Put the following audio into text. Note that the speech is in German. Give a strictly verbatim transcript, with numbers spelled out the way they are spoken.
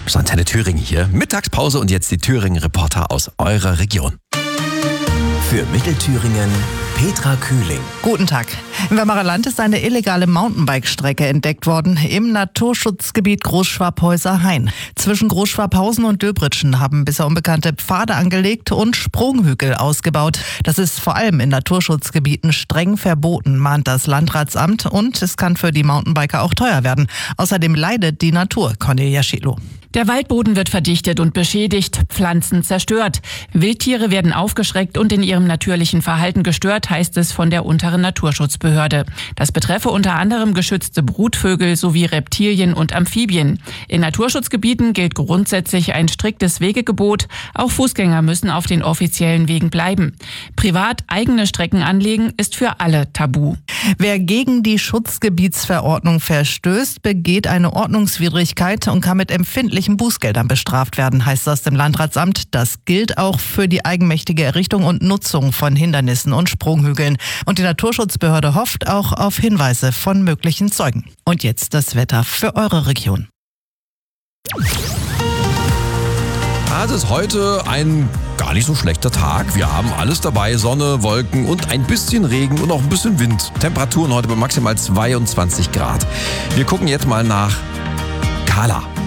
Antenne Thüringen hier. Mittagspause und jetzt die Thüringen-Reporter aus eurer Region. Für Mittelthüringen Petra Kühling. Guten Tag. Im Weimarer Land ist eine illegale Mountainbike-Strecke entdeckt worden im Naturschutzgebiet Großschwabhäuser-Hain. Zwischen Großschwabhausen und Döbritschen haben bisher unbekannte Pfade angelegt und Sprunghügel ausgebaut. Das ist vor allem in Naturschutzgebieten streng verboten, mahnt das Landratsamt, und es kann für die Mountainbiker auch teuer werden. Außerdem leidet die Natur. Cornelia Schielo. Der Waldboden wird verdichtet und beschädigt, Pflanzen zerstört. Wildtiere werden aufgeschreckt und in ihrem natürlichen Verhalten gestört, heißt es von der unteren Naturschutzbehörde. Das betreffe unter anderem geschützte Brutvögel sowie Reptilien und Amphibien. In Naturschutzgebieten gilt grundsätzlich ein striktes Wegegebot. Auch Fußgänger müssen auf den offiziellen Wegen bleiben. Privat eigene Strecken anlegen ist für alle tabu. Wer gegen die Schutzgebietsverordnung verstößt, begeht eine Ordnungswidrigkeit und kann mit empfindlichen Bußgeldern bestraft werden, heißt das dem Landratsamt. Das gilt auch für die eigenmächtige Errichtung und Nutzung von Hindernissen und Sprunghügeln. Und die Naturschutzbehörde hofft auch auf Hinweise von möglichen Zeugen. Und jetzt das Wetter für eure Region. Also ist heute ein gar nicht so schlechter Tag. Wir haben alles dabei, Sonne, Wolken und ein bisschen Regen und auch ein bisschen Wind. Temperaturen heute bei maximal zweiundzwanzig Grad. Wir gucken jetzt mal nach Kala.